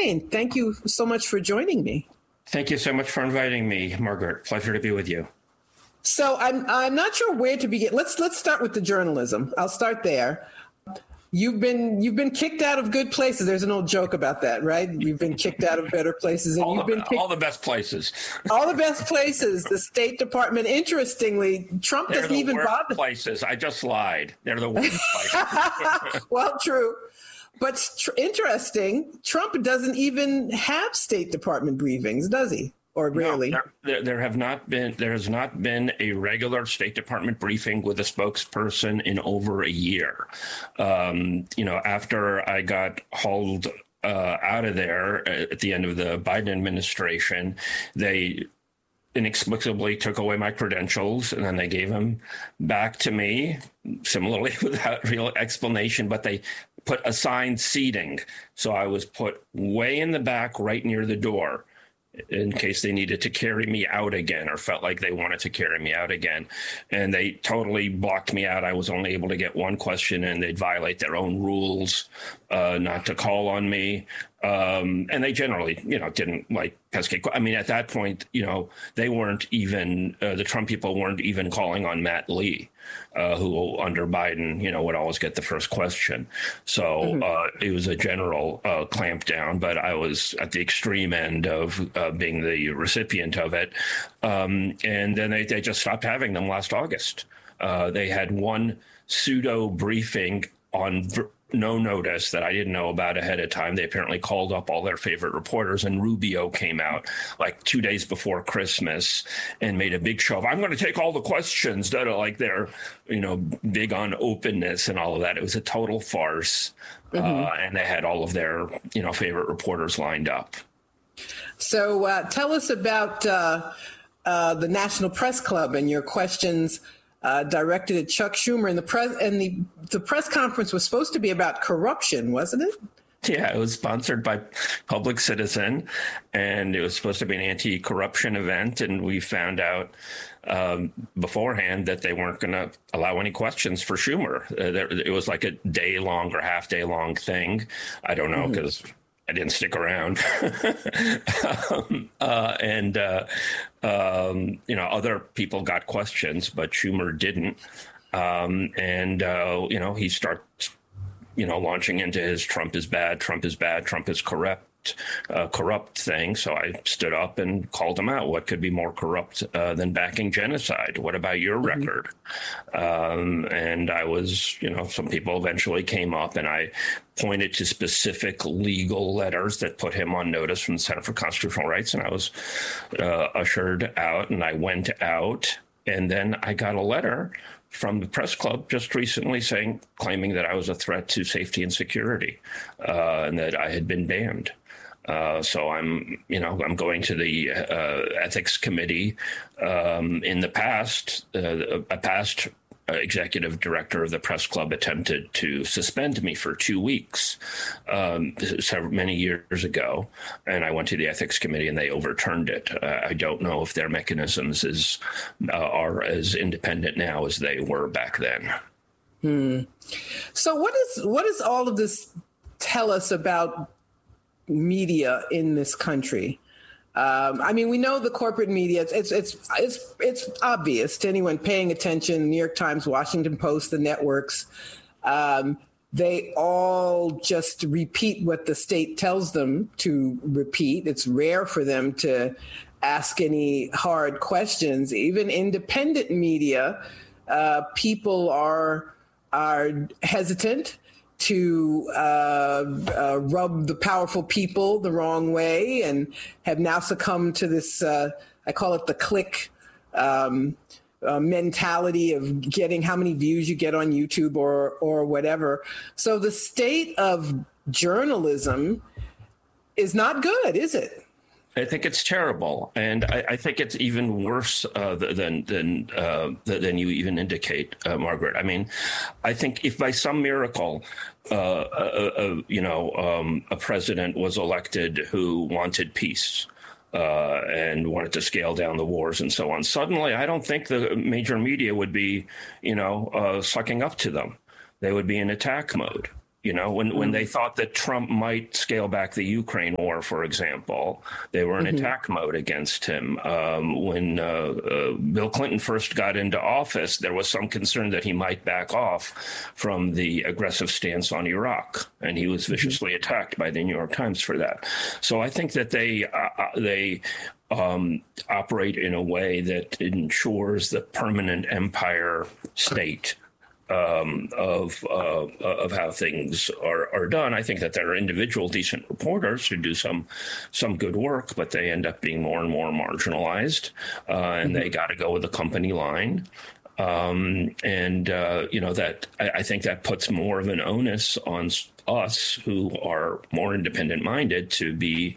and thank you so much for joining me. Thank you so much for inviting me, Margaret. Pleasure to be with you. So I'm not sure where to begin. Let's start with the journalism. I'll start there. You've been kicked out of good places. There's an old joke about that, right? You've been kicked out of better places, and you've been kicked, all the best places. All the best places. The State Department. Interestingly, Trump doesn't even bother. Places. I just lied. They're the worst places. Well, true. But interesting, Trump doesn't even have State Department briefings, does he? Or rarely? No, there has not been a regular State Department briefing with a spokesperson in over a year. After I got hauled out of there at the end of the Biden administration, they inexplicably took away my credentials, and then they gave them back to me, similarly without real explanation, but they put assigned seating. So I was put way in the back, right near the door, in case they needed to carry me out again or felt like they wanted to carry me out again. And they totally blocked me out. I was only able to get one question, and they'd violate their own rules not to call on me. And they generally, didn't like pesky. I mean, at that point, they weren't even, the Trump people weren't even calling on Matt Lee, who under Biden, would always get the first question. So it was a general clampdown, but I was at the extreme end of being the recipient of it. And then they just stopped having them last August. They had one pseudo briefing on no notice that I didn't know about ahead of time. They apparently called up all their favorite reporters, and Rubio came out like 2 days before Christmas and made a big show of, I'm going to take all the questions that are like they're, big on openness and all of that. It was a total farce. And they had all of their, favorite reporters lined up. So tell us about the National Press Club and your questions directed at Chuck Schumer. And the press conference was supposed to be about corruption, wasn't it? Yeah, it was sponsored by Public Citizen, and it was supposed to be an anti-corruption event. And we found out beforehand that they weren't going to allow any questions for Schumer. It was like a day-long or half-day-long thing. I don't know, because I didn't stick around. Other people got questions, but Schumer didn't. He starts, launching into his Trump is bad, Trump is bad, Trump is corrupt thing. So I stood up and called him out. What could be more corrupt than backing genocide? What about your record? And I was, some people eventually came up, and I pointed to specific legal letters that put him on notice from the Center for Constitutional Rights. And I was ushered out, and I went out, and then I got a letter from the press club just recently claiming that I was a threat to safety and security, and that I had been banned. So I'm going to the ethics committee. In the past, a past executive director of the press club attempted to suspend me for 2 weeks many years ago, and I went to the ethics committee and they overturned it. I don't know if their mechanisms are as independent now as they were back then. So what does all of this tell us about media in this country? We know the corporate media. It's obvious to anyone paying attention. New York Times, Washington Post, the networks. They all just repeat what the state tells them to repeat. It's rare for them to ask any hard questions. Even independent media, people are hesitant to rub the powerful people the wrong way, and have now succumbed to this, I call it the click mentality of getting how many views you get on YouTube or whatever. So the state of journalism is not good, is it? I think it's terrible, and I think it's even worse than you even indicate, Margaret. I mean, I think if by some miracle, a president was elected who wanted peace and wanted to scale down the wars and so on, suddenly I don't think the major media would be, sucking up to them. They would be in attack mode. When they thought that Trump might scale back the Ukraine war, for example, they were in attack mode against him. When Bill Clinton first got into office, there was some concern that he might back off from the aggressive stance on Iraq, and he was viciously attacked by the New York Times for that. So I think that they operate in a way that ensures the permanent empire state of how things are done. I think that there are individual decent reporters who do some good work, but they end up being more and more marginalized, and they got to go with the company line. That I think that puts more of an onus on us who are more independent minded to be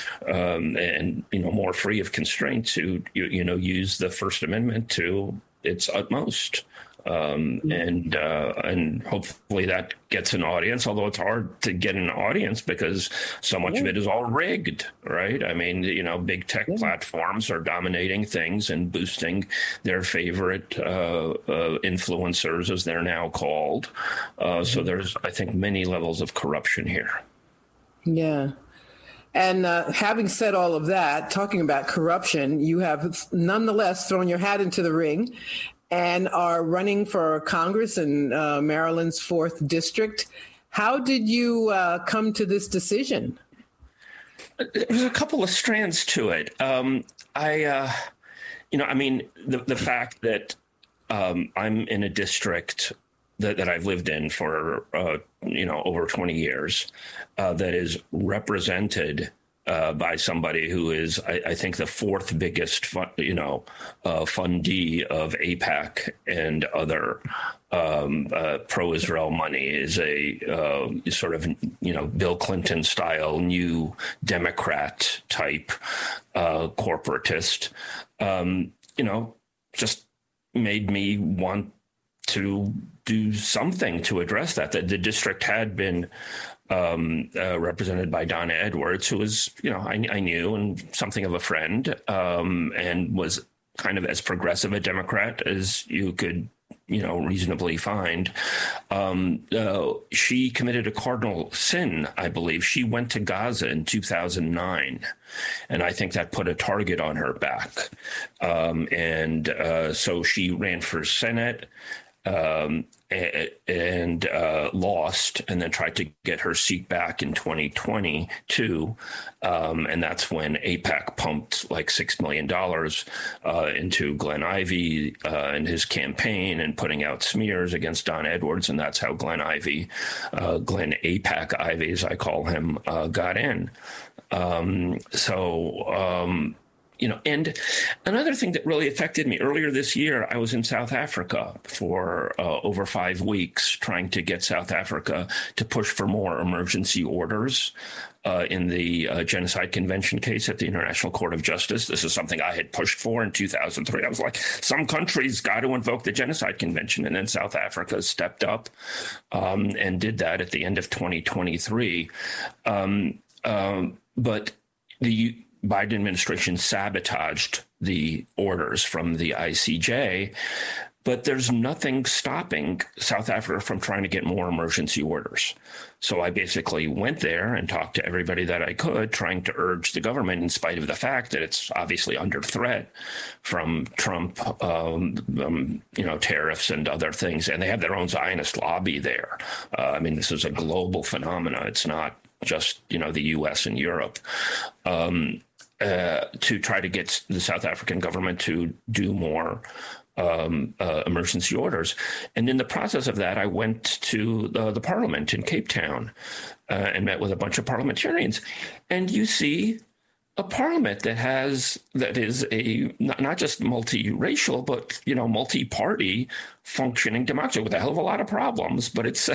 more free of constraint to use the First Amendment to its utmost. And hopefully that gets an audience, although it's hard to get an audience because so much of it is all rigged, right? I mean, big tech platforms are dominating things and boosting their favorite influencers, as they're now called. So there's, I think, many levels of corruption here. Yeah. And having said all of that, talking about corruption, you have nonetheless thrown your hat into the ring and are running for Congress in Maryland's 4th District. How did you come to this decision? There's a couple of strands to it. The fact that I'm in a district that I've lived in for, over 20 years, that is represented by somebody who is, I think, the 4th biggest, fundee of AIPAC and other pro-Israel money, is a sort of, Bill Clinton style new Democrat type corporatist, just made me want to do something to address that. The district had been represented by Donna Edwards, who was, I knew and something of a friend, and was kind of as progressive a Democrat as you could, reasonably find. She committed a cardinal sin, I believe. She went to Gaza in 2009, and I think that put a target on her back. So she ran for Senate, and lost, and then tried to get her seat back in 2022. And that's when AIPAC pumped like $6 million into Glenn Ivey and his campaign, and putting out smears against Don Edwards. And that's how Glenn AIPAC Ivey, as I call him, got in. And another thing that really affected me earlier this year, I was in South Africa for over 5 weeks, trying to get South Africa to push for more emergency orders in the Genocide Convention case at the International Court of Justice. This is something I had pushed for in 2003. I was like, some countries got to invoke the Genocide Convention. And then South Africa stepped up and did that at the end of 2023. But the Biden administration sabotaged the orders from the ICJ, but there's nothing stopping South Africa from trying to get more emergency orders. So I basically went there and talked to everybody that I could, trying to urge the government, in spite of the fact that it's obviously under threat from Trump, tariffs and other things. And they have their own Zionist lobby there. This is a global phenomenon. It's not just, the U.S. and Europe. To try to get the South African government to do more emergency orders. And in the process of that, I went to the parliament in Cape Town and met with a bunch of parliamentarians. And you see a parliament that is a not just multiracial, but multi-party functioning democracy with a hell of a lot of problems. But it's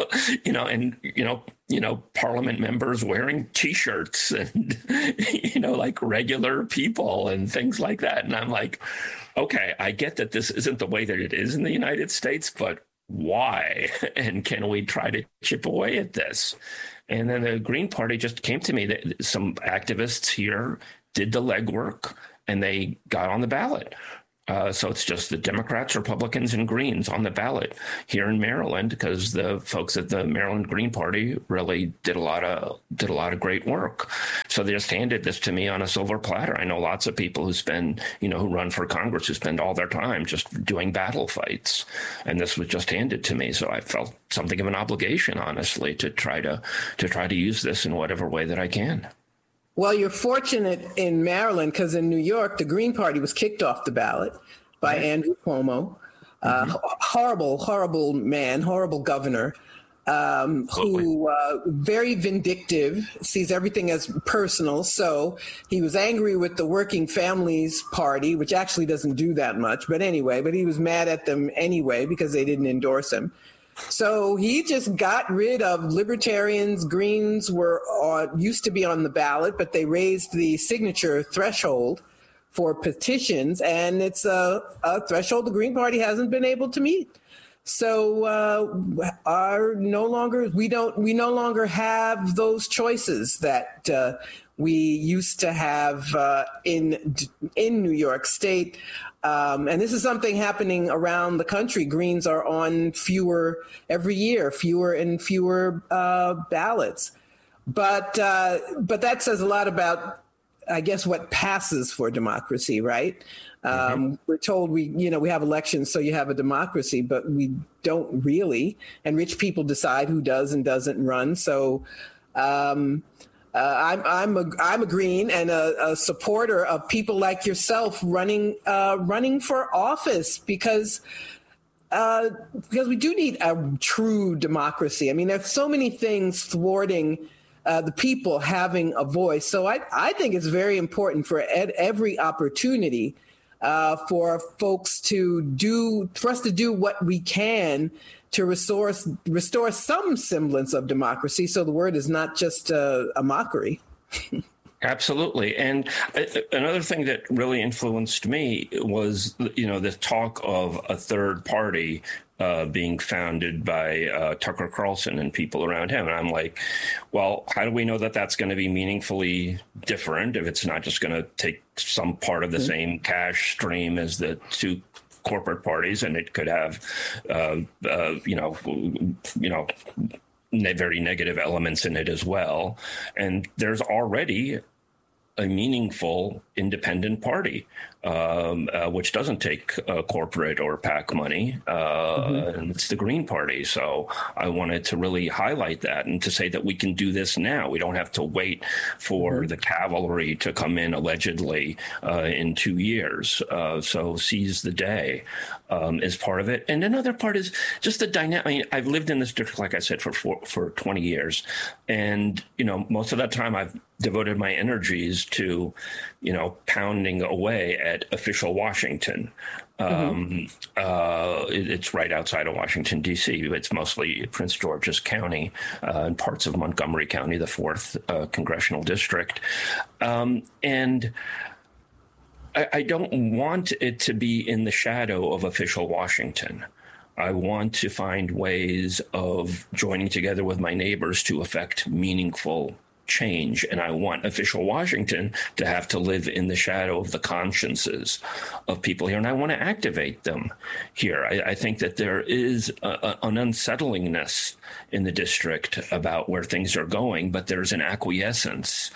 parliament members wearing T-shirts and like regular people and things like that. And I'm like, okay, I get that this isn't the way that it is in the United States, but why? And can we try to chip away at this? And then the Green Party just came to me. That some activists here did the legwork, and they got on the ballot. So it's just the Democrats, Republicans, and Greens on the ballot here in Maryland, because the folks at the Maryland Green Party really did a lot of great work. So they just handed this to me on a silver platter. I know lots of people who run for Congress, who spend all their time just doing battle fights, and this was just handed to me. So I felt something of an obligation, honestly, to try to use this in whatever way that I can. Well, you're fortunate in Maryland, because in New York, the Green Party was kicked off the ballot by Andrew Cuomo. Horrible man, horrible governor, who very vindictive, sees everything as personal. So he was angry with the Working Families Party, which actually doesn't do that much. But he was mad at them anyway because they didn't endorse him. So he just got rid of libertarians. Greens used to be on the ballot, but they raised the signature threshold for petitions, and it's a threshold the Green Party hasn't been able to meet. So we no longer have those choices that we used to have in New York State. And this is something happening around the country. Greens are on fewer and fewer ballots. But that says a lot about, I guess, what passes for democracy, right? We're told we have elections, so you have a democracy, but we don't really. And rich people decide who does and doesn't run. So I'm a Green and a supporter of people like yourself running for office, because we do need a true democracy. I mean, there's so many things thwarting the people having a voice. So I think it's very important for every opportunity for folks for us to do what we can to restore some semblance of democracy, so the word is not just a mockery. Absolutely. And another thing that really influenced me was, the talk of a third party being founded by Tucker Carlson and people around him. And I'm like, well, how do we know that that's going to be meaningfully different if it's not just going to take some part of the same cash stream as the two corporate parties, and it could have, very negative elements in it as well. And there's already a meaningful independent party, which doesn't take corporate or PAC money, and it's the Green Party. So I wanted to really highlight that and to say that we can do this now. We don't have to wait for the cavalry to come in allegedly in 2 years. So seize the day is part of it. And another part is just the dynamic. I mean, I've lived in this district, like I said, for 20 years. And, most of that time I've devoted my energies to, pounding away at official Washington. It's right outside of Washington, D.C. It's mostly Prince George's County and parts of Montgomery County, the 4th congressional district. And I don't want it to be in the shadow of official Washington. I want to find ways of joining together with my neighbors to affect meaningful change. And I want official Washington to have to live in the shadow of the consciences of people here. And I want to activate them here. I think that there is an unsettlingness in the district about where things are going, but there's an acquiescence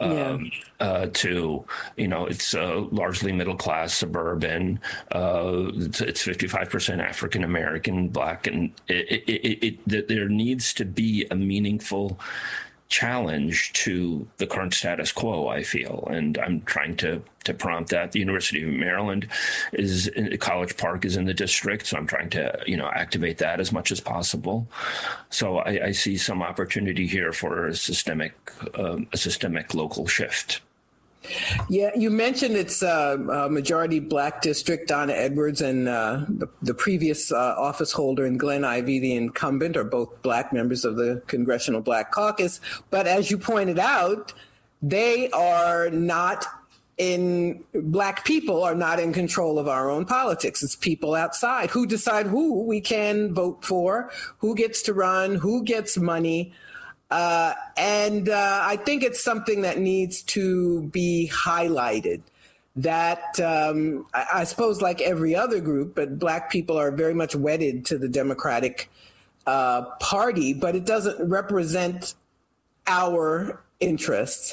to, it's largely middle class, suburban, it's 55% African American, Black, and there needs to be a meaningful challenge to the current status quo, I feel, and I'm trying to prompt that. The University of Maryland College Park is in the district, so I'm trying to activate that as much as possible. So I see some opportunity here for a systemic local shift. Yeah, you mentioned it's a majority Black district. Donna Edwards and the previous office holder and Glenn Ivey, the incumbent, are both Black members of the Congressional Black Caucus. But as you pointed out, they are not Black people are not in control of our own politics. It's people outside who decide who we can vote for, who gets to run, who gets money. And I think it's something that needs to be highlighted, that I suppose, like every other group, but Black people are very much wedded to the Democratic Party, but it doesn't represent our interests.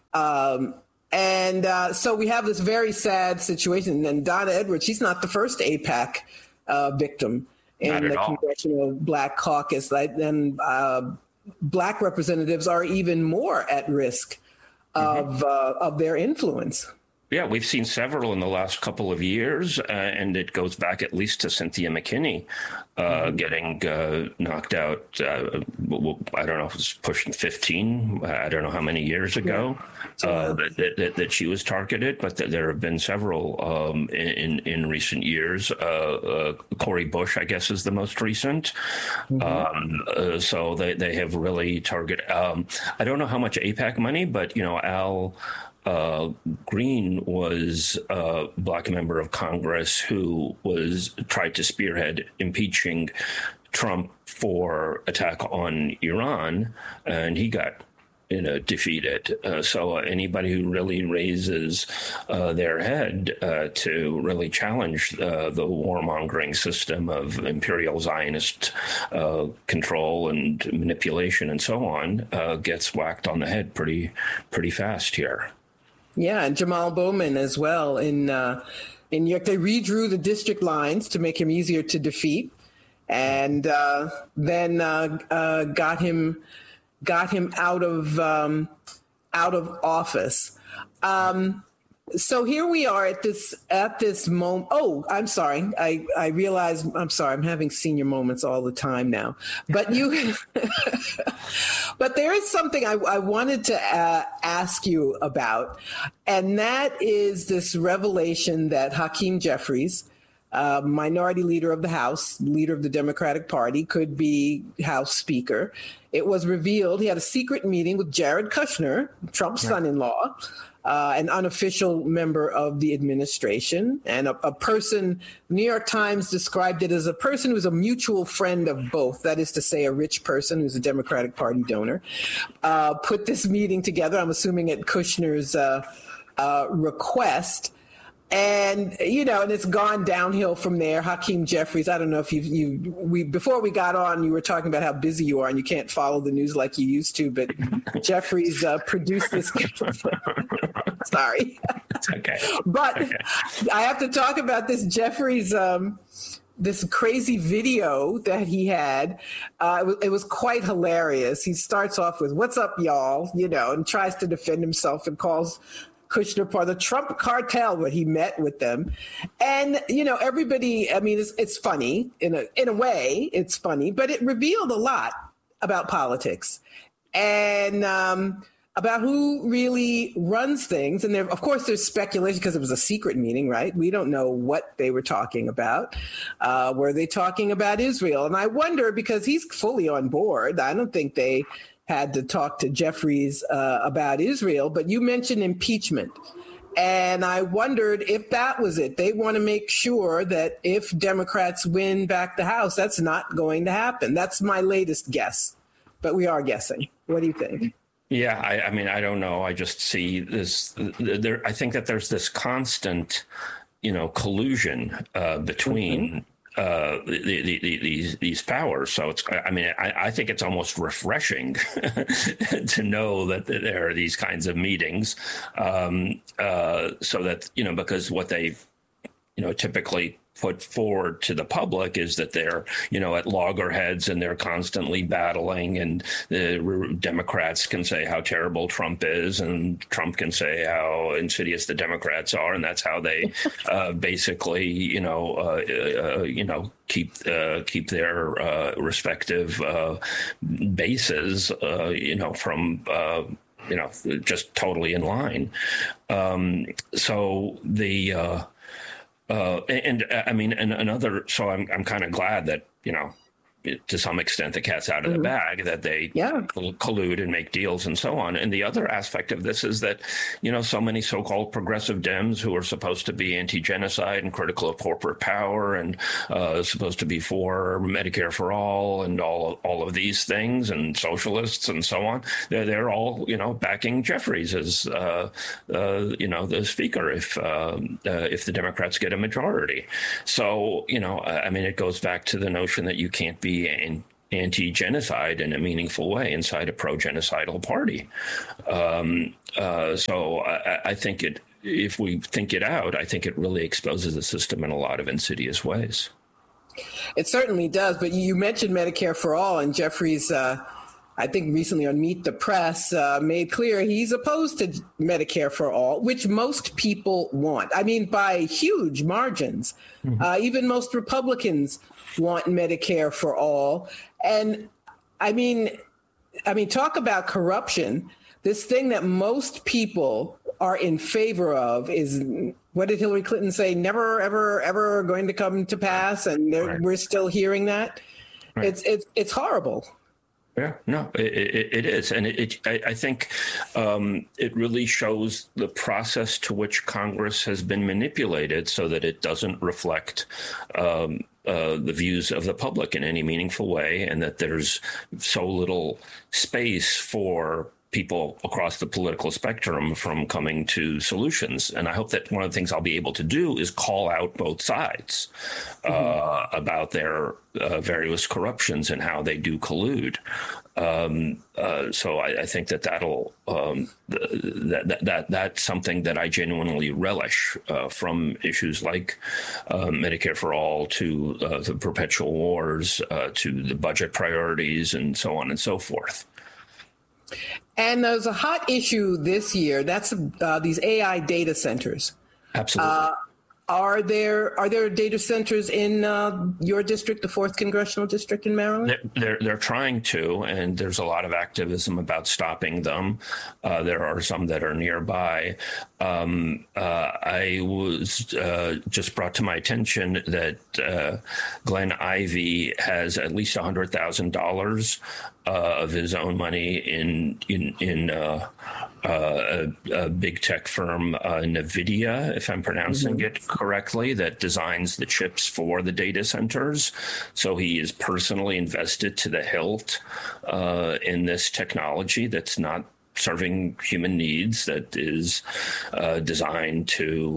So we have this very sad situation. And Donna Edwards, she's not the first AIPAC victim in the Congressional Black Caucus. And Black representatives are even more at risk of their influence. Yeah, we've seen several in the last couple of years, and it goes back at least to Cynthia McKinney getting knocked out. I don't know if it's pushing 15. I don't know how many years ago that she was targeted, but there have been several in recent years. Cori Bush, I guess, is the most recent. So they have really targeted. I don't know how much AIPAC money, but Al Green was a Black member of Congress who tried to spearhead impeaching Trump for attack on Iran, and he got defeated. So anybody who really raises their head to really challenge the warmongering system of imperial Zionist control and manipulation and so on gets whacked on the head pretty fast here. Yeah, and Jamal Bowman as well. In New York, they redrew the district lines to make him easier to defeat, and then got him out of office. So here we are at this moment. Oh, I'm sorry. I realize. I'm sorry. I'm having senior moments all the time now. But but there is something I wanted to ask you about, and that is this revelation that Hakeem Jeffries, minority leader of the House, leader of the Democratic Party, could be House Speaker. It was revealed he had a secret meeting with Jared Kushner, Trump's son-in-law, an unofficial member of the administration, and a person, New York Times described it as a person who's a mutual friend of both. That is to say, a rich person who's a Democratic Party donor, put this meeting together, I'm assuming at Kushner's request. And, and it's gone downhill from there. Hakeem Jeffries, I don't know if before we got on, you were talking about how busy you are and you can't follow the news like you used to, but Jeffries produced this. Sorry. It's okay. But okay. I have to talk about this Jeffries, this crazy video that he had. It was quite hilarious. He starts off with, "What's up, y'all?" And tries to defend himself and calls Kushner part of the Trump cartel when he met with them. And, everybody, I mean, it's funny in a way, it's funny, but it revealed a lot about politics and about who really runs things. And of course, there's speculation because it was a secret meeting, right? We don't know what they were talking about. Were they talking about Israel? And I wonder, because he's fully on board, I don't think they had to talk to Jeffries about Israel, but you mentioned impeachment. And I wondered if that was it. They want to make sure that if Democrats win back the House, that's not going to happen. That's my latest guess, but we are guessing. What do you think? Yeah, I mean, I don't know. I just see this. I think that there's this constant, collusion between these powers. So I think it's almost refreshing to know that there are these kinds of meetings, so that, because what they, typically put forward to the public is that they're, at loggerheads and they're constantly battling, and the Democrats can say how terrible Trump is and Trump can say how insidious the Democrats are. And that's how they basically, keep their respective bases, from just totally in line. So I'm kind of glad that, to some extent, the cat's out of the bag, that they collude and make deals and so on. And the other aspect of this is that, so many so-called progressive Dems who are supposed to be anti-genocide and critical of corporate power and supposed to be for Medicare for all and all of these things, and socialists and so on, they're all, backing Jeffries as, the speaker if the Democrats get a majority. So, it goes back to the notion that you can't be anti-genocide in a meaningful way inside a pro-genocidal party. So I think if we think it out, I think it really exposes the system in a lot of insidious ways. It certainly does. But you mentioned Medicare for all, and Jeffries, I think recently on Meet the Press, made clear he's opposed to Medicare for all, which most people want. I mean, by huge margins. Even most Republicans want Medicare for all. And I mean, talk about corruption. This thing that most people are in favor of is, what did Hillary Clinton say? Never, ever, ever going to come to pass. And we're still hearing that. Right. It's horrible. Yeah, no, it is. And I think it really shows the process to which Congress has been manipulated so that it doesn't reflect the views of the public in any meaningful way, and that there's so little space for people across the political spectrum from coming to solutions. And I hope that one of the things I'll be able to do is call out both sides about their various corruptions and how they do collude. So I think that'll that's something that I genuinely relish, from issues like Medicare for all to the perpetual wars to the budget priorities and so on and so forth. And there's a hot issue this year. That's these AI data centers. Absolutely. Are there data centers in your district, the 4th Congressional District in Maryland? They're trying to, and there's a lot of activism about stopping them. There are some that are nearby. I was just brought to my attention that Glenn Ivey has at least $100,000 of his own money in a big tech firm, NVIDIA, if I'm pronouncing it correctly, that designs the chips for the data centers. So he is personally invested to the hilt in this technology that's not serving human needs, that is designed to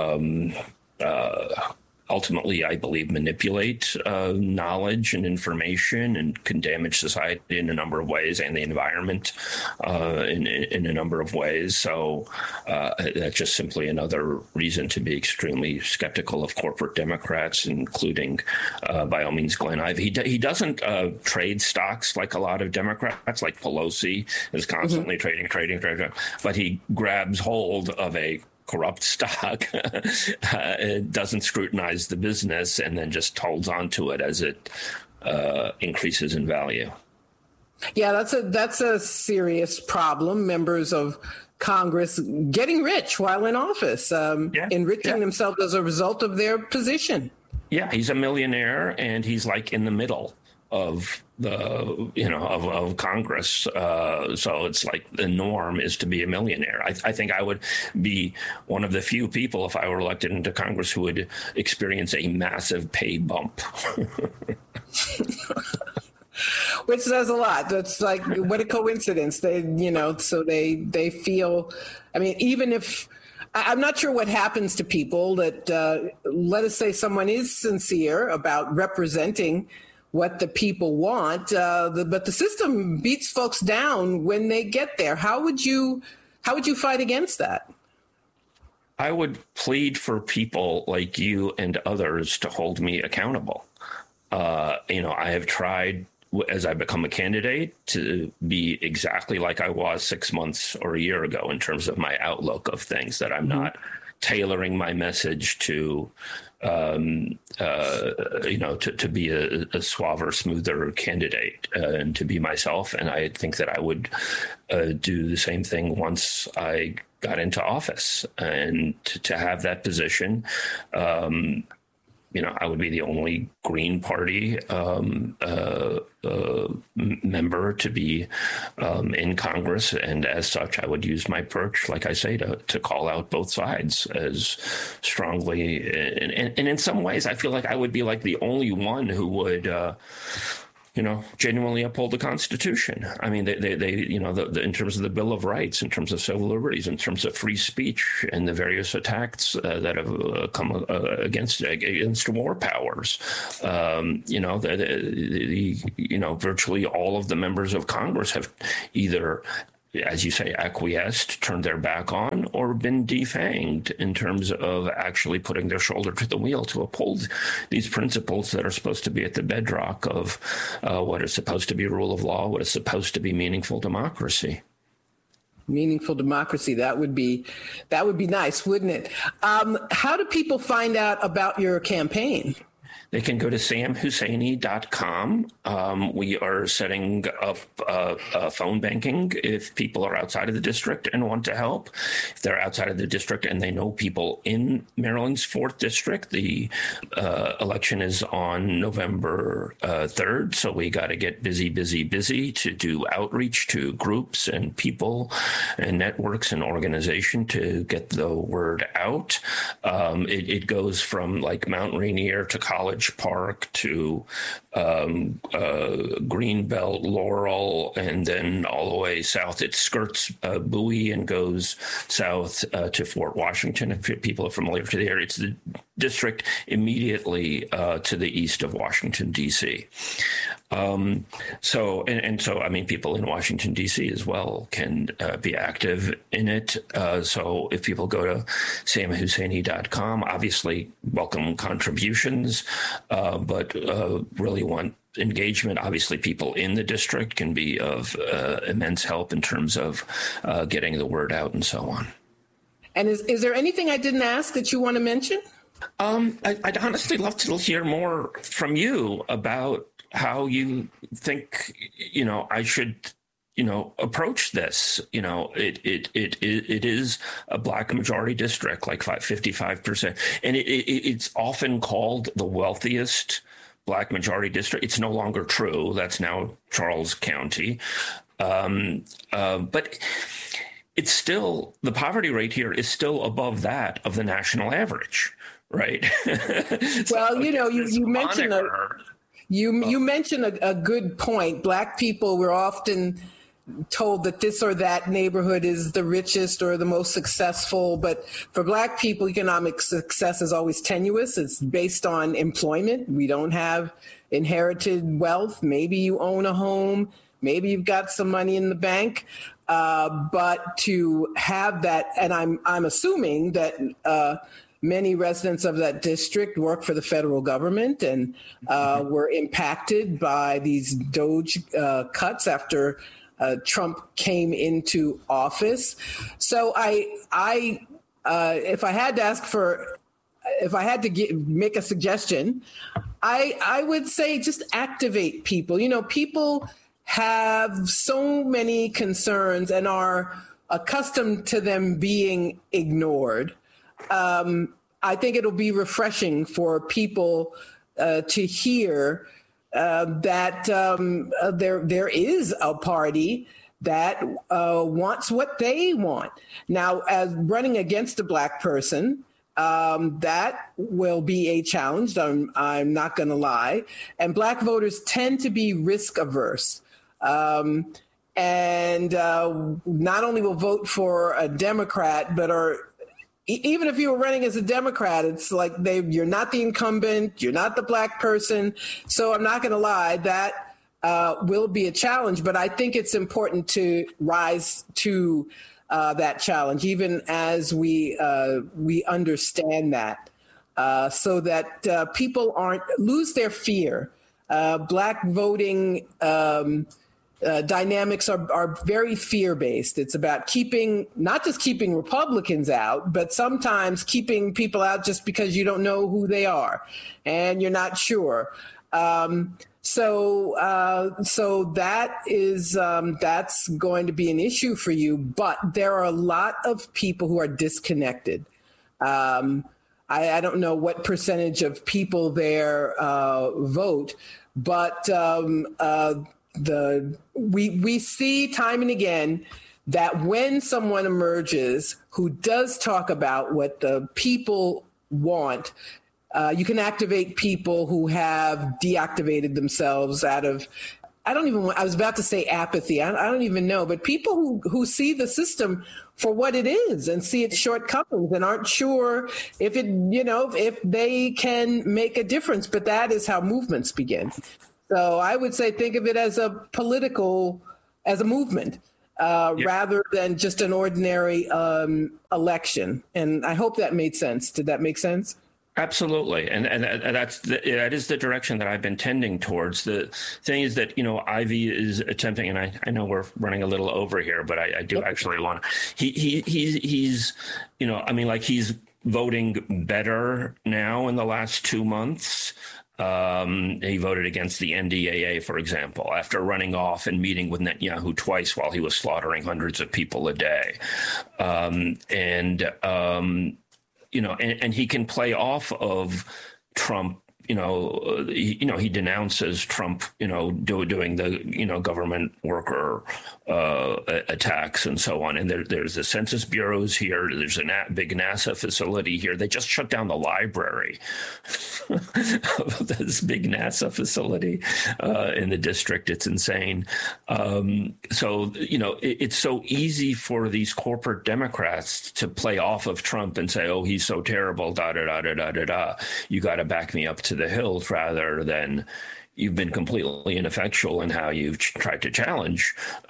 ultimately, I believe, manipulate knowledge and information, and can damage society in a number of ways, and the environment in a number of ways. So that's just simply another reason to be extremely skeptical of corporate Democrats, including, by all means, Glenn Ivey. He doesn't trade stocks like a lot of Democrats, like Pelosi is constantly trading, but he grabs hold of a corrupt stock, it doesn't scrutinize the business, and then just holds on to it as it increases in value. Yeah, that's a serious problem. Members of Congress getting rich while in office, enriching themselves as a result of their position. Yeah, he's a millionaire, and he's like in the middle of of Congress. So it's like the norm is to be a millionaire. I think I would be one of the few people, if I were elected into Congress, who would experience a massive pay bump. Which says a lot. That's like, what a coincidence. So they feel, even if, I'm not sure what happens to people that, let us say someone is sincere about representing what the people want, but the system beats folks down when they get there. How would you fight against that? I would plead for people like you and others to hold me accountable. I have tried, as I become a candidate, to be exactly like I was 6 months or a year ago in terms of my outlook of things, that I'm not tailoring my message to to be a suaver, smoother candidate, and to be myself. And I think that I would do the same thing once I got into office, and to have that position. I would be the only Green Party member to be in Congress, and as such, I would use my perch, like I say, to call out both sides as strongly. And in some ways, I feel like I would be like the only one who would. Genuinely uphold the Constitution. I mean, they in terms of the Bill of Rights, in terms of civil liberties, in terms of free speech, and the various attacks that have come against war powers. Virtually all of the members of Congress have either, as you say, acquiesced, turned their back on, or been defanged in terms of actually putting their shoulder to the wheel to uphold these principles that are supposed to be at the bedrock of what is supposed to be rule of law, what is supposed to be meaningful democracy. Meaningful democracy. That would be nice, wouldn't it? How do people find out about your campaign? They can go to samhusseini.com. We are setting up phone banking if people are outside of the district and want to help. If they're outside of the district and they know people in Maryland's 4th District, the election is on November 3rd. So we got to get busy to do outreach to groups and people and networks and organization to get the word out. It goes from like Mount Rainier to College Park to Greenbelt, Laurel, and then all the way south. It skirts Bowie and goes south to Fort Washington. If people are familiar to the area, it's the district immediately to the east of Washington, D.C. So people in Washington, D.C. as well can be active in it. So if people go to samhusseini.com, obviously welcome contributions, but really want engagement. Obviously, people in the district can be of immense help in terms of getting the word out and so on. And is there anything I didn't ask that you want to mention? I'd honestly love to hear more from you about how you think, I should, approach this. It is a Black majority district, like 55%. And it's often called the wealthiest Black majority district. It's no longer true. That's now Charles County. But it's still, the poverty rate here is still above that of the national average, right? Well, you mentioned you mentioned a good point. Black people were often told that this or that neighborhood is the richest or the most successful. But for Black people, economic success is always tenuous. It's based on employment. We don't have inherited wealth. Maybe you own a home. Maybe you've got some money in the bank. But to have that, and I'm assuming that many residents of that district work for the federal government and were impacted by these DOGE cuts after Trump came into office. So if I had to make a suggestion, I would say just activate people. People have so many concerns and are accustomed to them being ignored. I think it'll be refreshing for people to hear that there is a party that wants what they want. Now, as running against a Black person, that will be a challenge. I'm not going to lie. And Black voters tend to be risk averse. And not only will vote for a Democrat, but even if you were running as a Democrat, it's like you're not the incumbent, you're not the Black person. So I'm not going to lie, that will be a challenge. But I think it's important to rise to that challenge, even as we understand that, so that people lose their fear. Black voting dynamics are very fear-based. It's about not just keeping Republicans out, but sometimes keeping people out just because you don't know who they are and you're not sure. So that's going to be an issue for you. But there are a lot of people who are disconnected. I don't know what percentage of people there vote, but we see time and again that when someone emerges who does talk about what the people want, you can activate people who have deactivated themselves out of, I was about to say apathy. I don't even know, but people who see the system for what it is and see its shortcomings and aren't sure if if they can make a difference. But that is how movements begin. So I would say think of it as a movement rather than just an ordinary election. And I hope that made sense. Did that make sense? Absolutely. And that is the direction that I've been tending towards. The thing is that, Ivey is attempting, and I know we're running a little over here, but I do actually want to, he's voting better now in the last 2 months. He voted against the NDAA, for example, after running off and meeting with Netanyahu twice while he was slaughtering hundreds of people a day. And he can play off of Trump. He denounces Trump, doing the, government worker attacks and so on. And there's the Census Bureaus here. There's a big NASA facility here. They just shut down the library of this big NASA facility in the district. It's insane. So, it's so easy for these corporate Democrats to play off of Trump and say, oh, he's so terrible, da-da-da-da-da-da-da. You got to back me up to the hills, rather than you've been completely ineffectual in how you've tried to challenge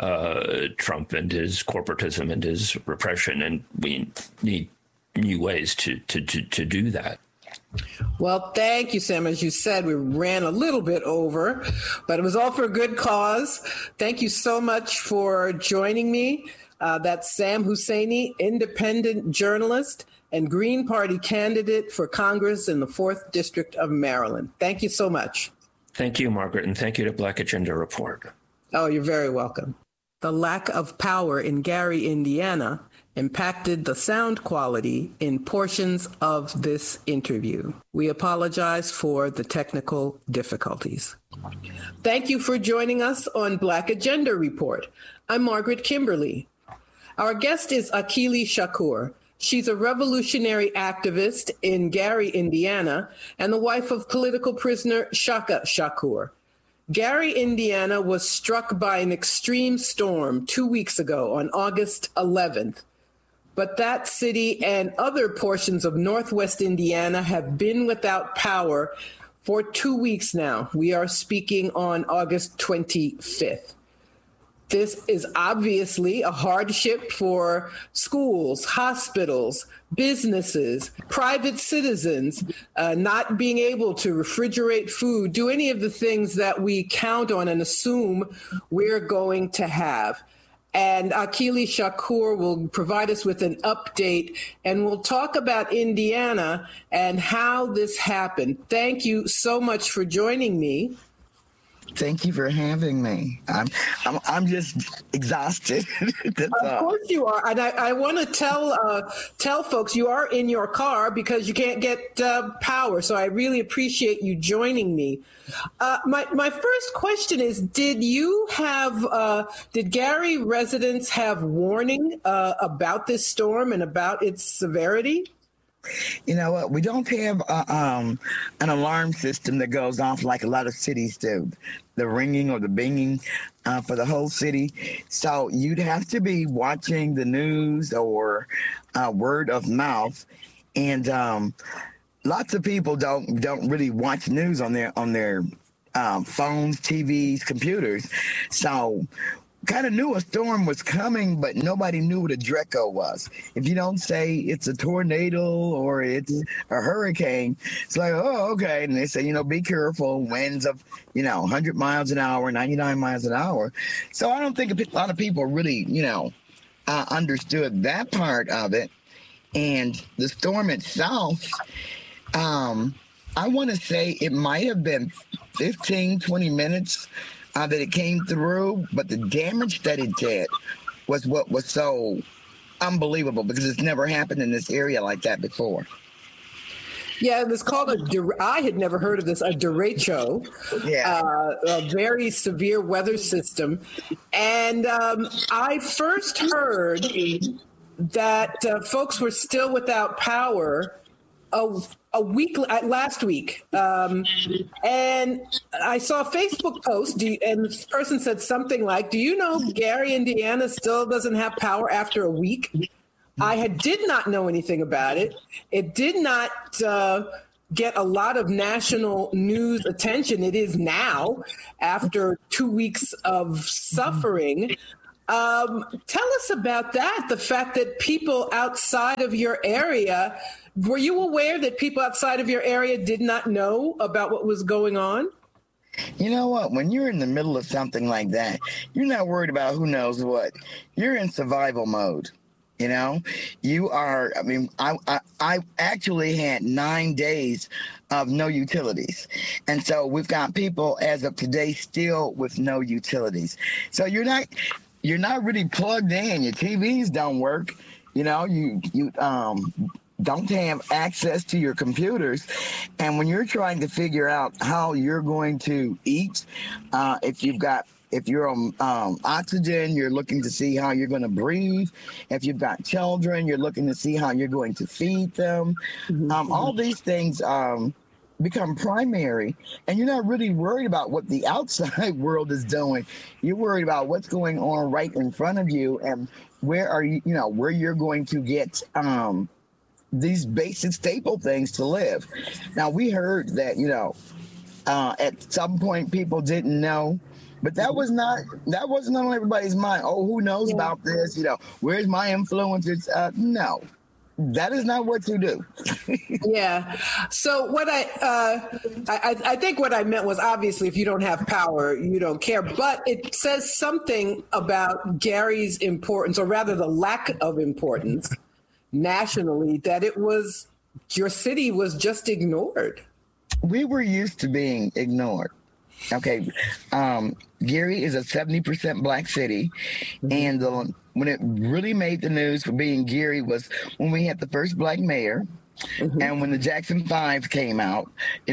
Trump and his corporatism and his repression. And we need new ways to do that. Well, thank you, Sam. As you said, we ran a little bit over, but it was all for a good cause. Thank you so much for joining me. That's Sam Husseini, independent journalist and Green Party candidate for Congress in the 4th District of Maryland. Thank you so much. Thank you, Margaret, and thank you to Black Agenda Report. Oh, you're very welcome. The lack of power in Gary, Indiana, impacted the sound quality in portions of this interview. We apologize for the technical difficulties. Thank you for joining us on Black Agenda Report. I'm Margaret Kimberly. Our guest is Akili Shakur. She's a revolutionary activist in Gary, Indiana, and the wife of political prisoner Shaka Shakur. Gary, Indiana was struck by an extreme storm 2 weeks ago on August 11th. But that city and other portions of Northwest Indiana have been without power for 2 weeks now. We are speaking on August 25th. This is obviously a hardship for schools, hospitals, businesses, private citizens, not being able to refrigerate food, do any of the things that we count on and assume we're going to have. And Akili Shakur will provide us with an update, and we'll talk about Indiana and how this happened. Thank you so much for joining me. Thank you for having me. I'm just exhausted. Of course you are, and I want to tell folks you are in your car because you can't get power. So I really appreciate you joining me. My first question is: did Gary residents have warning about this storm and about its severity? You know what? We don't have an alarm system that goes off like a lot of cities do, the ringing or the binging for the whole city. So you'd have to be watching the news or word of mouth. And lots of people don't really watch news on their phones, TVs, computers. So kind of knew a storm was coming, but nobody knew what a Draco was. If you don't say it's a tornado or it's a hurricane, it's like, oh, okay. And they say, be careful, winds of, 100 miles an hour, 99 miles an hour. So I don't think a lot of people really, understood that part of it. And the storm itself, I want to say it might have been 15, 20 minutes that it came through, but the damage that it did was what was so unbelievable because it's never happened in this area like that before. Yeah, it was called I had never heard of this, a derecho, a very severe weather system. And I first heard that folks were still without power last week. And I saw a Facebook post, and this person said something like, do you know Gary, Indiana still doesn't have power after a week? I did not know anything about it. It did not get a lot of national news attention. It is now, after 2 weeks of suffering. Tell us about that, the fact that people outside of your area, were you aware that people outside of your area did not know about what was going on? You know what? When you're in the middle of something like that, you're not worried about who knows what. You're in survival mode. You know, you are. I mean, I actually had 9 days of no utilities. And so we've got people as of today still with no utilities. So you're not really plugged in. Your TVs don't work. You know, you don't have access to your computers. And when you're trying to figure out how you're going to eat, if you're on oxygen, you're looking to see how you're going to breathe. If you've got children, you're looking to see how you're going to feed them. All these things become primary, and you're not really worried about what the outside world is doing. You're worried about what's going on right in front of you, and where you're going to get these basic staple things to live. Now, we heard that, at some point people didn't know. But that wasn't on everybody's mind. Oh, who knows about this? Where's my influencers? No, that is not what you do. Yeah. So what I think what I meant was, obviously, if you don't have power, you don't care. But it says something about Gary's importance, or rather the lack of importance nationally, that your city was just ignored. We were used to being ignored. Okay, Gary is a 70% Black city, and when it really made the news for being Gary was when we had the first Black mayor, and when the Jackson 5 came out.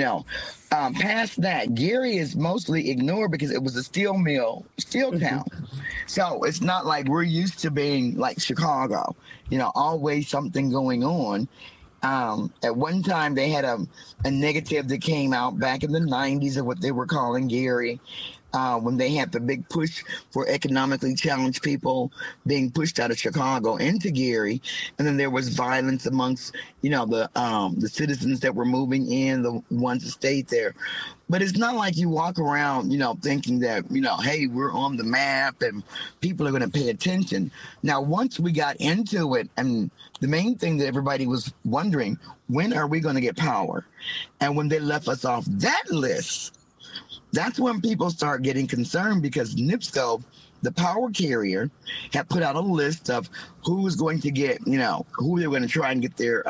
Past that, Gary is mostly ignored because it was a steel town. So it's not like we're used to being like Chicago, always something going on. At one time, they had a negative that came out back in the 90s of what they were calling Gary, when they had the big push for economically challenged people being pushed out of Chicago into Gary. And then there was violence amongst, the citizens that were moving in, the ones that stayed there. But it's not like you walk around, thinking that, hey, we're on the map and people are going to pay attention. Now, once we got into it, and the main thing that everybody was wondering, when are we going to get power? And when they left us off that list, that's when people start getting concerned, because NIPSCO, the power carrier, had put out a list of who was going to get, who they were going to try and get their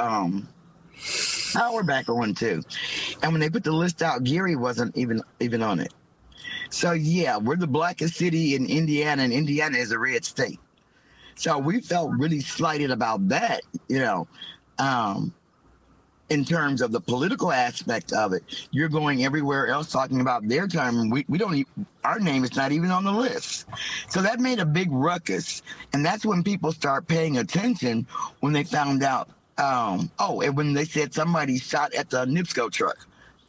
power back on to. And when they put the list out, Gary wasn't even on it. So, yeah, we're the blackest city in Indiana, and Indiana is a red state. So we felt really slighted about that, in terms of the political aspect of it. You're going everywhere else talking about their time, and we don't our name is not even on the list. So that made a big ruckus, and that's when people start paying attention, when they found out, and when they said somebody shot at the NIPSCO truck.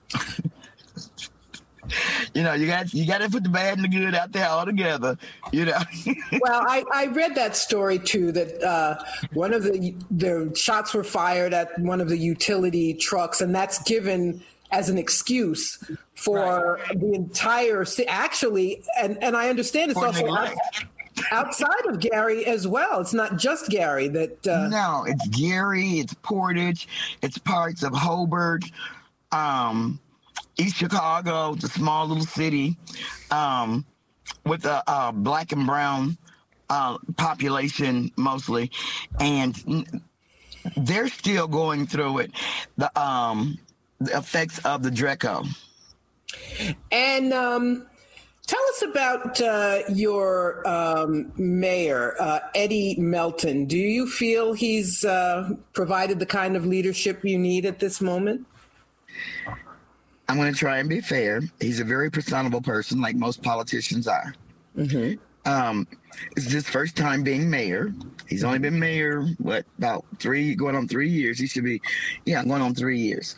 You got to put the bad and the good out there all together, Well, I read that story too, that one of the shots were fired at one of the utility trucks, and that's given as an excuse for the entire city. Actually, and I understand it's also outside of Gary as well. It's not just Gary that. No, it's Gary, it's Portage, it's parts of Hobart. East Chicago, the small little city, with a Black and brown population mostly, and they're still going through it. The effects of the Dreco. And tell us about your mayor, Eddie Melton. Do you feel he's provided the kind of leadership you need at this moment? I'm going to try and be fair. He's a very personable person, like most politicians are. Mm-hmm. It's his first time being mayor. He's only been mayor, about going on 3 years. He should be, going on 3 years.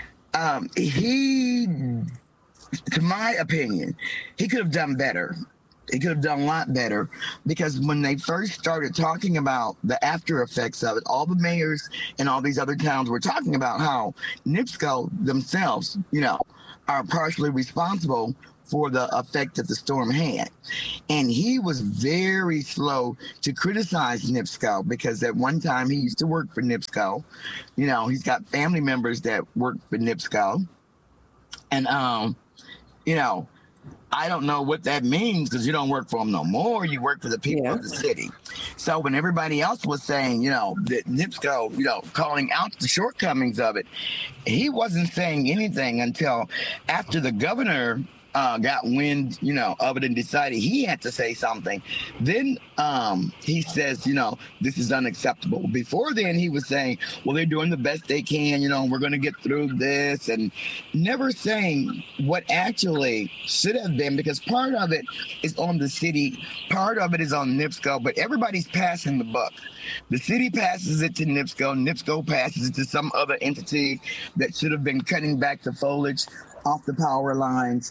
He, to my opinion, he could have done better. He could have done a lot better, because when they first started talking about the after effects of it, all the mayors and all these other towns were talking about how NIPSCO themselves, are partially responsible for the effect that the storm had. And he was very slow to criticize NIPSCO, because at one time he used to work for NIPSCO. He's got family members that work for NIPSCO. And, I don't know what that means, because you don't work for them no more. You work for the people of the city. So when everybody else was saying, that NIPSCO, calling out the shortcomings of it, he wasn't saying anything until after the governor got wind, of it and decided he had to say something. Then he says, this is unacceptable. Before then, he was saying, well, they're doing the best they can, we're going to get through this, and never saying what actually should have been, because part of it is on the city, part of it is on NIPSCO, but everybody's passing the buck. The city passes it to NIPSCO, NIPSCO passes it to some other entity that should have been cutting back the foliage off the power lines.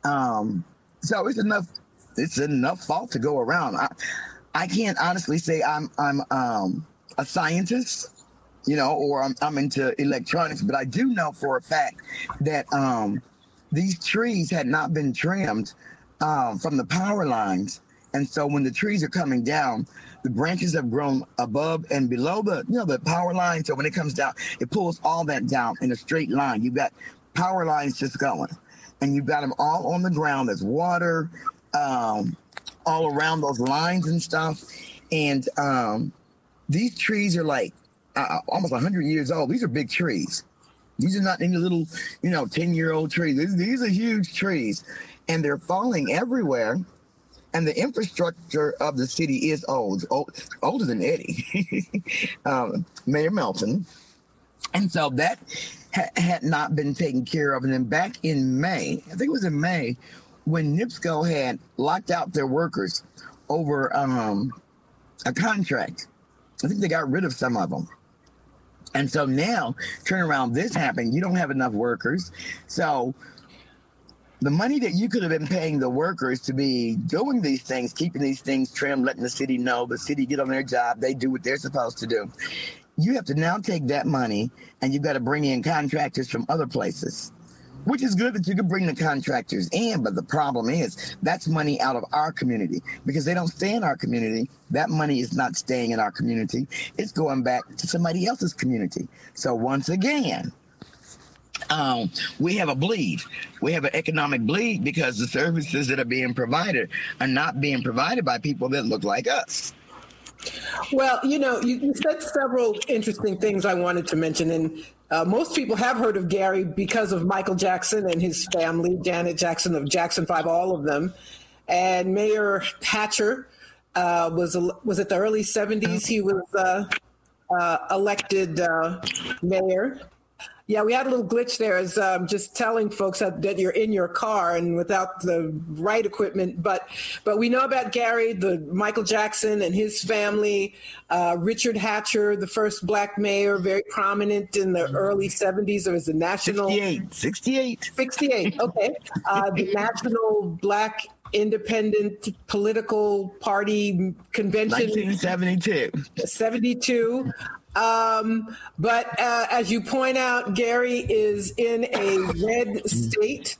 So it's enough fault to go around. I can't honestly say I'm a scientist, or I'm into electronics, but I do know for a fact that these trees had not been trimmed from the power lines, and so when the trees are coming down, the branches have grown above and below the power line. So when it comes down, it pulls all that down in a straight line. You've got power lines just going. And you've got them all on the ground. There's water all around those lines and stuff. And these trees are like almost 100 years old. These are big trees. These are not any little, 10-year-old trees. These are huge trees. And they're falling everywhere. And the infrastructure of the city is older than Eddie, Mayor Melton. And so that had not been taken care of. And then back in May, I think it was in May, when NIPSCO had locked out their workers over a contract, I think they got rid of some of them. And so now, turn around, this happened. You don't have enough workers. So the money that you could have been paying the workers to be doing these things, keeping these things trimmed, letting the city know, the city get on their job, they do what they're supposed to do. You have to now take that money and you've got to bring in contractors from other places, which is good that you can bring the contractors in. But the problem is that's money out of our community, because they don't stay in our community. That money is not staying in our community. It's going back to somebody else's community. So once again, we have a bleed. We have an economic bleed, because the services that are being provided are not being provided by people that look like us. Well, you said several interesting things I wanted to mention. And most people have heard of Gary because of Michael Jackson and his family, Janet Jackson of Jackson 5, all of them. And Mayor Hatcher was it the early 70s? He was elected mayor. Yeah, we had a little glitch there, as just telling folks that you're in your car and without the right equipment. But we know about Gary, the Michael Jackson and his family. Richard Hatcher, the first black mayor, very prominent in the early 70s. There was the national 68. Okay, the National Black Independent Political Party Convention, 1972. But as you point out, Gary is in a red state.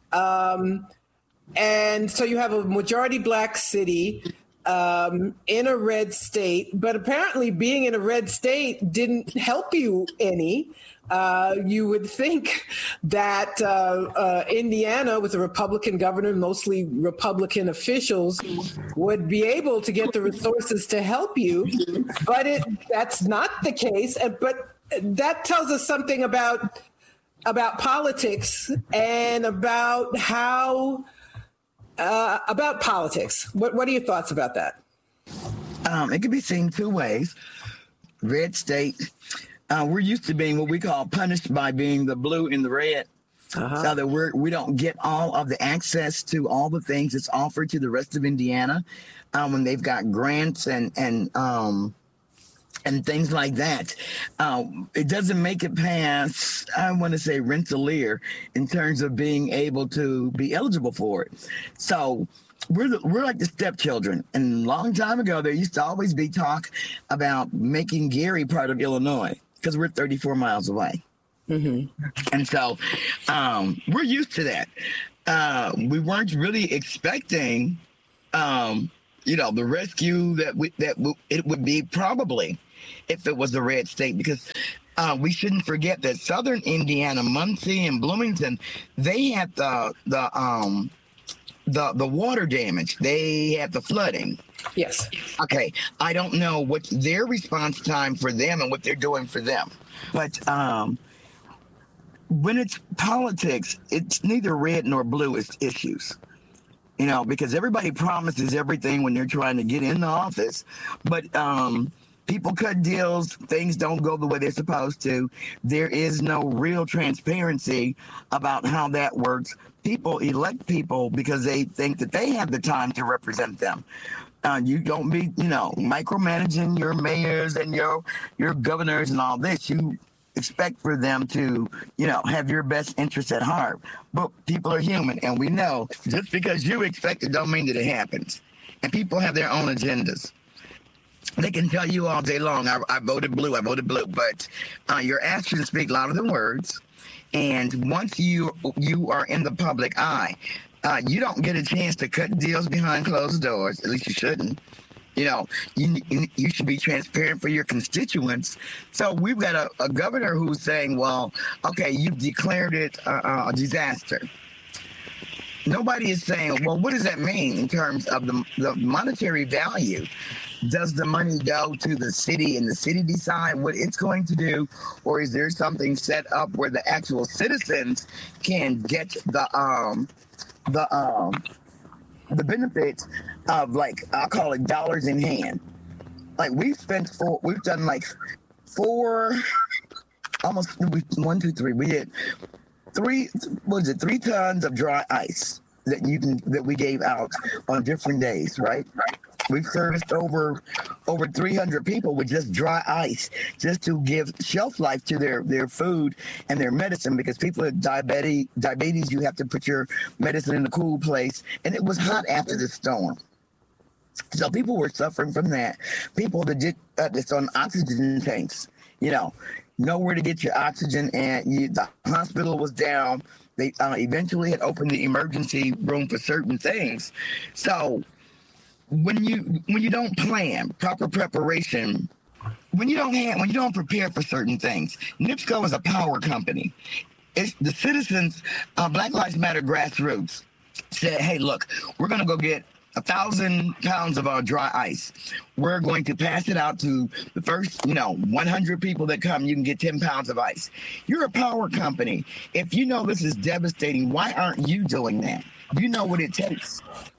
And so you have a majority black city in a red state. But apparently being in a red state didn't help you any. You would think that Indiana, with a Republican governor, mostly Republican officials, would be able to get the resources to help you, but that's not the case. But that tells us something about politics and about how about politics. What are your thoughts about that? It can be seen two ways. Red state. we're used to being what we call punished by being the blue and the red. So that we don't get all of the access to all the things that's offered to the rest of Indiana when they've got grants and things like that. It doesn't make it past, I want to say, Rensselaer in terms of being able to be eligible for it. So we're like the stepchildren. And a long time ago, there used to always be talk about making Gary part of Illinois because we're 34 miles away. Mm-hmm. And so we're used to that. We weren't really expecting, the rescue it would be probably if it was a red state, because we shouldn't forget that Southern Indiana, Muncie and Bloomington, they had the water damage. They had the flooding. Yes. Okay. I don't know what's their response time for them and what they're doing for them, but when it's politics, it's neither red nor blue issues, because everybody promises everything when they're trying to get in the office, but people cut deals, things don't go the way they're supposed to. There is no real transparency about how that works. People elect people because they think that they have the time to represent them. You don't be, micromanaging your mayors and your governors and all this. You expect for them to, have your best interests at heart. But people are human, and we know just because you expect it don't mean that it happens. And people have their own agendas. They can tell you all day long, I voted blue, but your actions speak louder than words. And once you are in the public eye, you don't get a chance to cut deals behind closed doors. At least you shouldn't. You should be transparent for your constituents. So we've got a governor who's saying, well, okay, you've declared it a disaster. Nobody is saying, well, what does that mean in terms of the monetary value? Does the money go to the city and the city decide what it's going to do? Or is there something set up where the actual citizens can get the benefits of, like, I'll call it dollars in hand? Like we've done like we did 3 tons of dry ice that we gave out on different days, right? We've serviced over 300 people with just dry ice, just to give shelf life to their food and their medicine, because people with diabetes, you have to put your medicine in a cool place. And it was hot after the storm. So people were suffering from that. People that did that's on oxygen tanks, nowhere to get your oxygen, and the hospital was down. They eventually had opened the emergency room for certain things. So when you don't plan proper preparation, when you don't prepare for certain things, NIPSCO is a power company. It's the citizens, Black Lives Matter grassroots said, hey, look, we're going to go get 1,000 pounds of our dry ice. We're going to pass it out to the first, 100 people that come. You can get 10 pounds of ice. You're a power company. If you know this is devastating, why aren't you doing that? You know what it takes.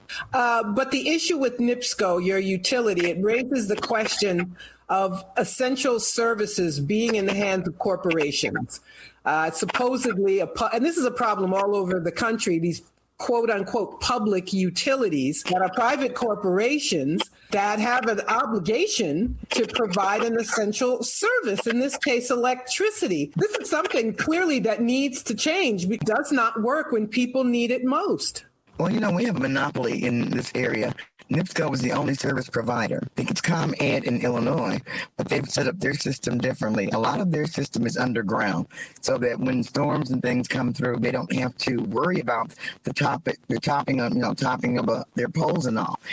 But the issue with NIPSCO, your utility, it raises the question of essential services being in the hands of corporations. Supposedly, and this is a problem all over the country, these quote unquote public utilities that are private corporations that have an obligation to provide an essential service, in this case, electricity. This is something clearly that needs to change. It does not work when people need it most. Well, we have a monopoly in this area. NIPSCO is the only service provider. I think it's ComEd in Illinois, but they've set up their system differently. A lot of their system is underground, so that when storms and things come through, they don't have to worry about the topping of their poles and all.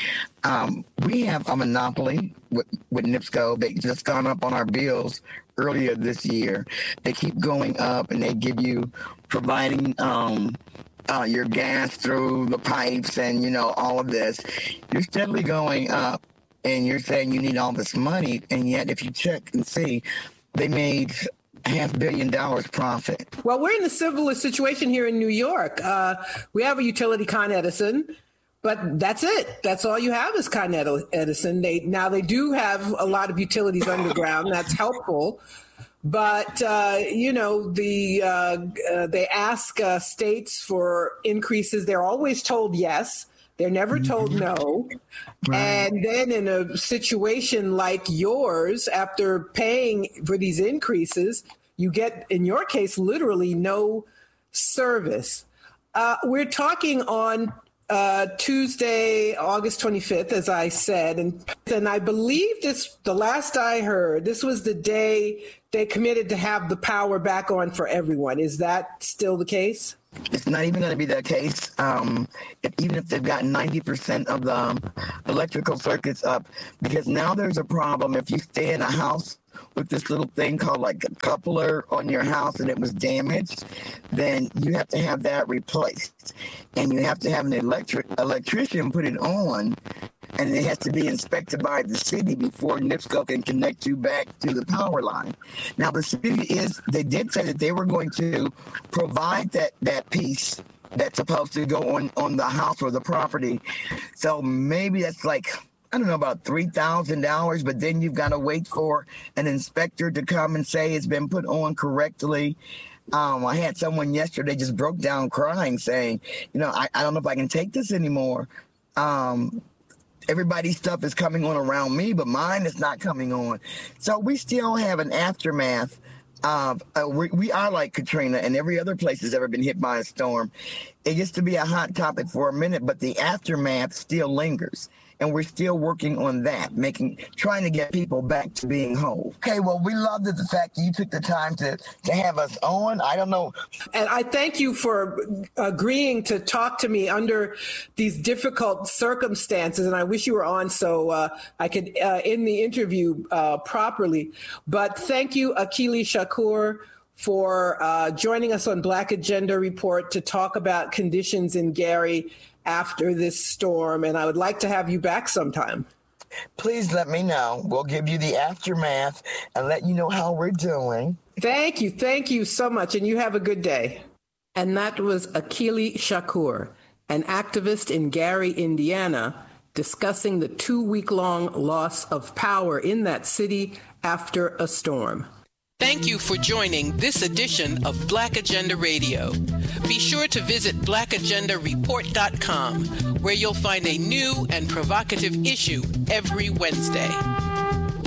We have a monopoly with NIPSCO. They just gone up on our bills earlier this year. They keep going up, and they give you providing your gas through the pipes and, all of this. You're steadily going up, and you're saying you need all this money. And yet, if you check and see, they made $500 million profit. Well, we're in a similar situation here in New York. We have a utility, Con Edison, but that's it. That's all you have is Con Edison. They do have a lot of utilities underground. That's helpful. But, they ask states for increases. They're always told yes. They're never told no. Right. And then in a situation like yours, after paying for these increases, you get, in your case, literally no service. We're talking on Tuesday, August 25th, as I said, and I believe the last I heard, this was the day they committed to have the power back on for everyone. Is that still the case? It's not even going to be the case, even if they've got 90% of the electrical circuits up, because now there's a problem. If you stay in a house with this little thing called like a coupler on your house and it was damaged, then you have to have that replaced. And you have to have an electrician put it on, and it has to be inspected by the city before NIPSCO can connect you back to the power line. Now, the city they did say that they were going to provide that piece that's supposed to go on the house or the property. So maybe that's like, I don't know, about $3,000, but then you've got to wait for an inspector to come and say it's been put on correctly. I had someone yesterday just broke down crying saying, I don't know if I can take this anymore. Everybody's stuff is coming on around me, but mine is not coming on. So we still have an aftermath of, we are like Katrina and every other place has ever been hit by a storm. It gets to be a hot topic for a minute, but the aftermath still lingers. And we're still working on that, trying to get people back to being whole. Okay, well, we love the fact that you took the time to have us on. I don't know. And I thank you for agreeing to talk to me under these difficult circumstances. And I wish you were on so I could end the interview properly. But thank you, Akili Shakur, for joining us on Black Agenda Report to talk about conditions in Gary after this storm, and I would like to have you back sometime. Please let me know. We'll give you the aftermath and let you know how we're doing. Thank you so much, and you have a good day. And that was Akili Shakur, an activist in Gary, Indiana, discussing the 2-week-long loss of power in that city after a storm. Thank you for joining this edition of Black Agenda Radio. Be sure to visit blackagendareport.com, where you'll find a new and provocative issue every Wednesday.